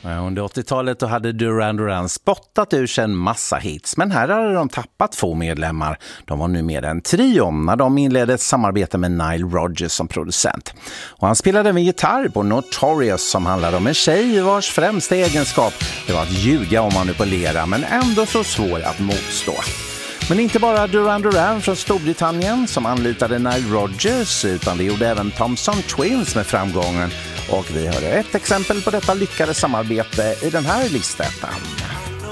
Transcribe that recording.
Under 80-talet då hade Duran Duran spottat ur sig en massa hits, men här hade de tappat 2 medlemmar. De var nu mer en trio när de inledde ett samarbete med Nile Rodgers som producent. Och han spelade med gitarr på Notorious som handlade om en tjej vars främsta egenskap det var att ljuga och manipulera, men ändå så svår att motstå. Men inte bara Duran Duran från Storbritannien som anlitade Nile Rodgers, utan det gjorde även Thompson Twins med framgången. Och vi hörde ett exempel på detta lyckade samarbete i den här listan.